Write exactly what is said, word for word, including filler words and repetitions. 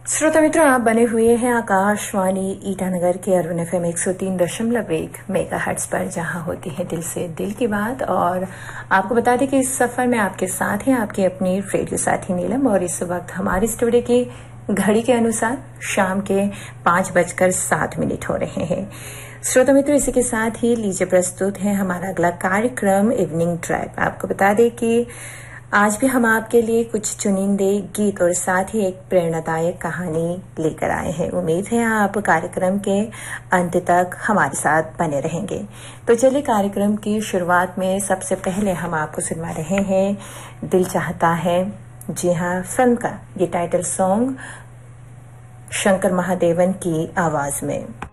श्रोता मित्रों, आप बने हुए हैं आकाशवाणी ईटानगर के अरुण एफ एम एक सौ तीन दशमलव एक मेगा हर्ट्ज पर, जहां होती है दिल से दिल की बात। और आपको बता दें कि इस सफर में आपके साथ हैं आपके अपनी रेडियो साथी नीलम। और इस वक्त हमारे स्टूडियो की घड़ी के अनुसार शाम के पांच बजकर सात मिनट हो रहे हैं। श्रोता मित्रों, इसी के साथ ही लीजिए प्रस्तुत है हमारा अगला कार्यक्रम इवनिंग ड्राइव। आपको बता दें कि आज भी हम आपके लिए कुछ चुनिंदे गीत और साथ ही एक प्रेरणादायक कहानी लेकर आए हैं। उम्मीद है आप कार्यक्रम के अंत तक हमारे साथ बने रहेंगे। तो चलिए, कार्यक्रम की शुरुआत में सबसे पहले हम आपको सुनवा रहे हैं दिल चाहता है। जी हाँ, फिल्म का ये टाइटल सॉन्ग शंकर महादेवन की आवाज में।